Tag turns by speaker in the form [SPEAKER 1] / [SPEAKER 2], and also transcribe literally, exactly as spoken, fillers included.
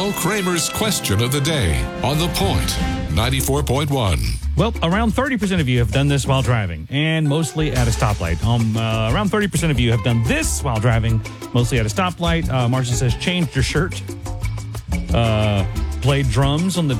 [SPEAKER 1] Now, Kramer's question of the day on The Point, ninety-four point one.
[SPEAKER 2] Well, around thirty percent of you have done this while driving, and mostly at a stoplight. Um, uh, around thirty percent of you have done this while driving, mostly at a stoplight. Uh, Marcia says, changed your shirt, uh, played drums on the